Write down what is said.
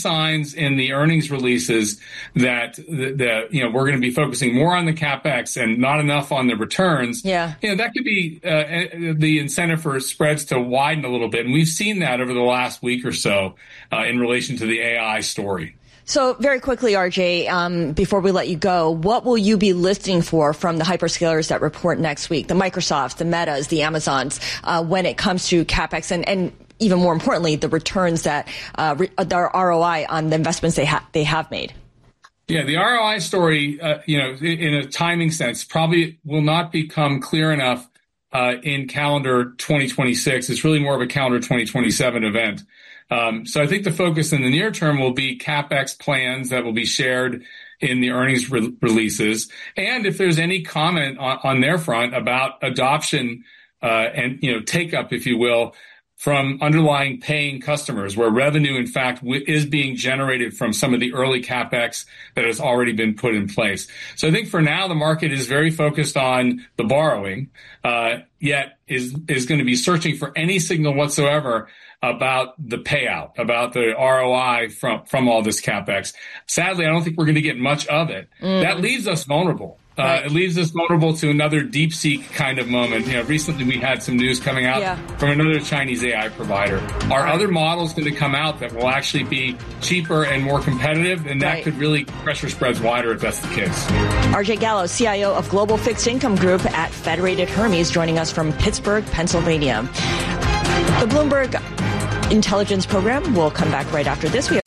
signs in the earnings releases that we're going to be focusing more on the CapEx and not enough on the returns, that could be the incentive for spreads to widen a little bit. And we've seen that over the last week or so in relation to the AI story. So very quickly, RJ, before we let you go, what will you be listening for from the hyperscalers that report next week, the Microsofts, the Metas, the Amazons, when it comes to CapEx and even more importantly, the returns that their ROI on the investments they have made? Yeah, the ROI story, in a timing sense, probably will not become clear enough in calendar 2026. It's really more of a calendar 2027 event. So I think the focus in the near term will be CapEx plans that will be shared in the earnings releases. And if there's any comment on their front about adoption and take up, if you will, from underlying paying customers, where revenue, in fact, is being generated from some of the early CapEx that has already been put in place. So I think for now, the market is very focused on the borrowing, yet is going to be searching for any signal whatsoever about the payout, about the ROI from all this CapEx. Sadly, I don't think we're going to get much of it. That leaves us vulnerable. It leaves us vulnerable to another DeepSeek kind of moment. Recently we had some news coming out from another Chinese AI provider. Are other models going to come out that will actually be cheaper and more competitive? And that could really pressure spreads wider if that's the case. RJ Gallo, CIO of Global Fixed Income Group at Federated Hermes, joining us from Pittsburgh, Pennsylvania. The Bloomberg Intelligence Program will come back right after this.